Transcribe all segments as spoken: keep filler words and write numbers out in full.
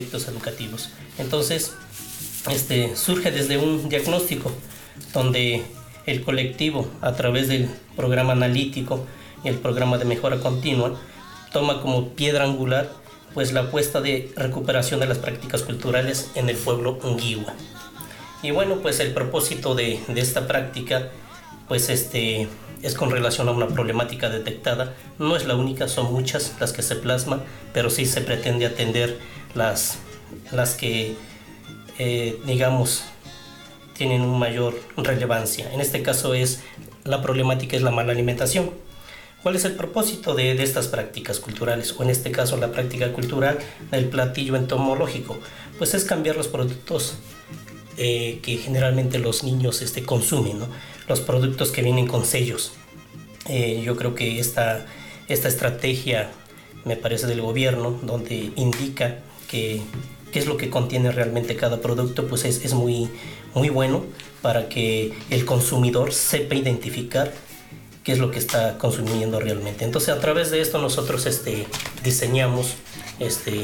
proyectos educativos. Entonces, este, surge desde un diagnóstico donde el colectivo, a través del programa analítico y el programa de mejora continua, toma como piedra angular pues la apuesta de recuperación de las prácticas culturales en el pueblo Unguihua. Y bueno, pues el propósito de, de esta práctica pues este, es con relación a una problemática detectada. No es la única, son muchas las que se plasman, pero sí se pretende atender las, las que, eh, digamos, tienen una mayor relevancia. En este caso es la problemática es la mala alimentación. ¿Cuál es el propósito de, de estas prácticas culturales? O en este caso la práctica cultural del platillo entomológico. Pues es cambiar los productos eh, que generalmente los niños este, consumen, ¿no? Los productos que vienen con sellos. Eh, yo creo que esta, esta estrategia, me parece, del gobierno, donde indica que qué es lo que contiene realmente cada producto, pues es, es muy, muy bueno para que el consumidor sepa identificar qué es lo que está consumiendo realmente. Entonces, a través de esto nosotros este, diseñamos este,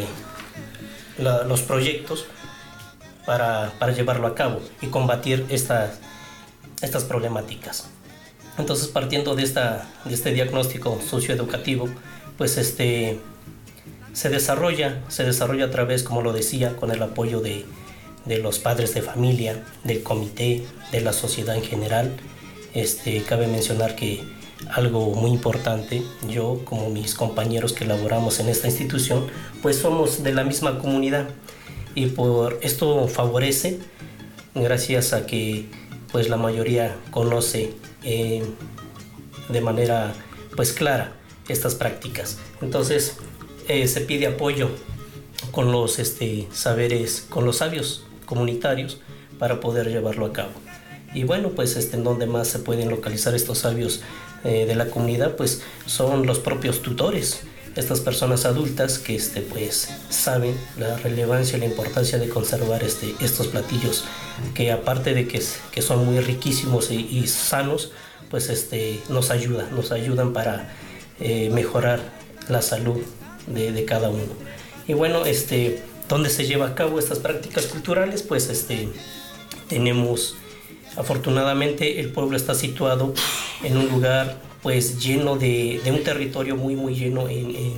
la, los proyectos para, para llevarlo a cabo y combatir estas, estas problemáticas. Entonces, partiendo de, esta, de este diagnóstico socioeducativo, pues este, se desarrolla, se desarrolla a través, como lo decía, con el apoyo de, de los padres de familia, del comité, de la sociedad en general. Este, cabe mencionar que algo muy importante, yo como mis compañeros que laboramos en esta institución, pues somos de la misma comunidad y por esto favorece, gracias a que pues la mayoría conoce eh, de manera pues clara estas prácticas. Entonces eh, se pide apoyo con los este, saberes, con los sabios comunitarios para poder llevarlo a cabo. Y bueno, pues este, en donde más se pueden localizar estos sabios eh, de la comunidad, pues son los propios tutores, estas personas adultas que este, pues, saben la relevancia y la importancia de conservar este, estos platillos, que aparte de que, que son muy riquísimos y, y sanos, pues este, nos ayudan, nos ayudan para eh, mejorar la salud de, de cada uno. Y bueno, este, ¿dónde se lleva a cabo estas prácticas culturales? Pues este, tenemos... Afortunadamente el pueblo está situado en un lugar pues lleno de, de un territorio muy muy lleno en, en,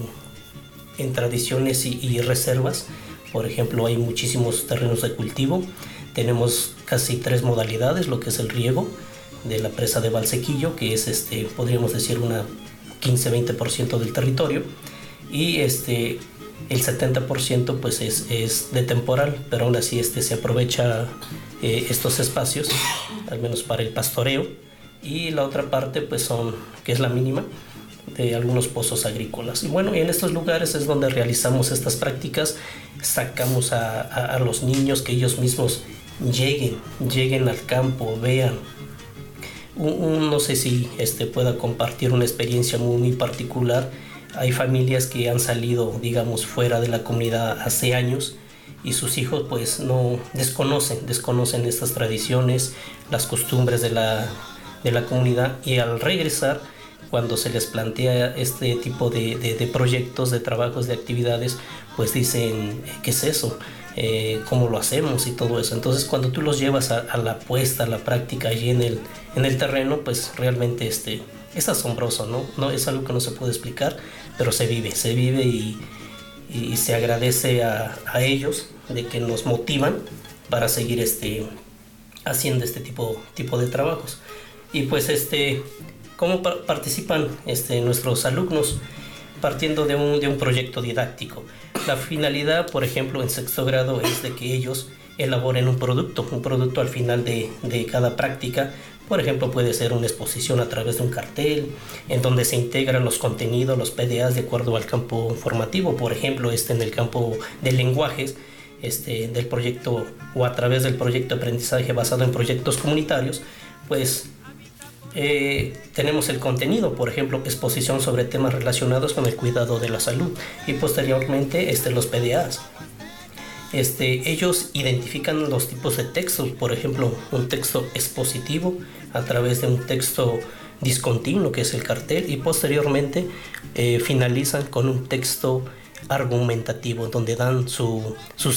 en tradiciones y, y reservas. Por ejemplo, hay muchísimos terrenos de cultivo, tenemos casi tres modalidades, lo que es el riego de la presa de Valsequillo, que es este, podríamos decir una quince a veinte por ciento del territorio, y este el setenta por ciento pues es, es de temporal, pero aún así este, se aprovecha eh, estos espacios, al menos para el pastoreo, y la otra parte pues son, que es la mínima, de algunos pozos agrícolas. Y bueno, en estos lugares es donde realizamos estas prácticas, sacamos a, a, a los niños que ellos mismos lleguen, lleguen al campo, vean. Un, un, no sé si este, pueda compartir una experiencia muy, muy particular. Hay familias que han salido, digamos, fuera de la comunidad hace años y sus hijos pues no desconocen, desconocen estas tradiciones, las costumbres de la, de la comunidad, y al regresar, cuando se les plantea este tipo de, de, de proyectos, de trabajos, de actividades, pues dicen, ¿qué es eso? Eh, ¿Cómo lo hacemos? Y todo eso. Entonces, cuando tú los llevas a, a la puesta, a la práctica allí en el, en el terreno, pues realmente este... es asombroso, ¿no? No es algo que no se puede explicar, pero se vive, se vive y, y se agradece a, a ellos de que nos motivan para seguir este, haciendo este tipo, tipo de trabajos. Y pues, este, ¿cómo pa- participan este, nuestros alumnos? Partiendo de un, de un proyecto didáctico. La finalidad, por ejemplo, en sexto grado es de que ellos elaboren un producto, un producto al final de, de cada práctica. Por ejemplo, puede ser una exposición a través de un cartel, en donde se integran los contenidos, los P D As de acuerdo al campo formativo. Por ejemplo, este en el campo de lenguajes, este, del proyecto o a través del proyecto de aprendizaje basado en proyectos comunitarios, pues eh, tenemos el contenido, por ejemplo, exposición sobre temas relacionados con el cuidado de la salud, y posteriormente este, los P D As. Este, ellos identifican los tipos de textos, por ejemplo, un texto expositivo a través de un texto discontinuo, que es el cartel, y posteriormente eh, finalizan con un texto argumentativo, donde dan su, sus